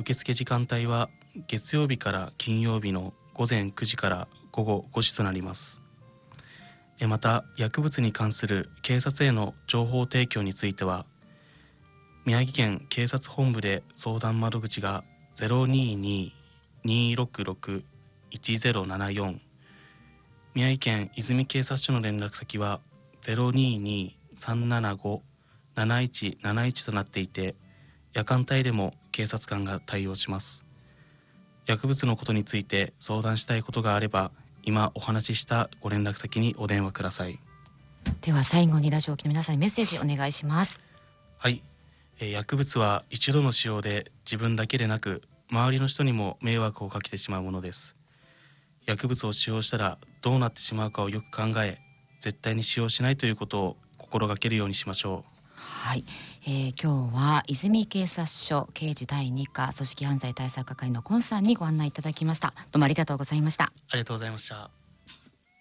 受付時間帯は月曜日から金曜日の午前9時から午後5時となります。また薬物に関する警察への情報提供については、宮城県警察本部で相談窓口が 022-266-1074、宮城県泉警察署の連絡先は 022-375-7171 となっていて、夜間帯でも警察官が対応します。薬物のことについて相談したいことがあれば、今お話ししたご連絡先にお電話ください。 では最後にラジオを聴きの皆さんにメッセージお願いします。 はい、薬物は一度の使用で自分だけでなく周りの人にも迷惑をかけてしまうものです。薬物を使用したらどうなってしまうかをよく考え、絶対に使用しないということを心がけるようにしましょう。 はい、今日は泉警察署刑事第2課組織犯罪対策係の今さんにご案内いただきました。どうもありがとうございました。 ありがとうございました。